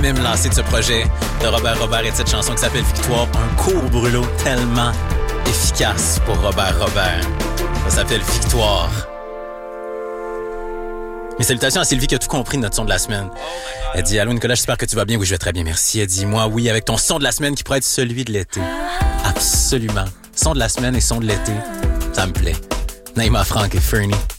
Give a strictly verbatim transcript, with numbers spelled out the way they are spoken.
jamais me lancer de ce projet de Robert Robert et de cette chanson qui s'appelle Victoire. Un court brûlot tellement efficace pour Robert Robert. Ça s'appelle Victoire. Mes salutations à Sylvie qui a tout compris de notre son de la semaine. Elle dit « Allô Nicolas, j'espère que tu vas bien. » Oui, je vais très bien, merci. Elle dit « Moi, oui, avec ton son de la semaine qui pourrait être celui de l'été. » Absolument. Son de la semaine et son de l'été, ça me plaît. Naïma Franck et Fernie.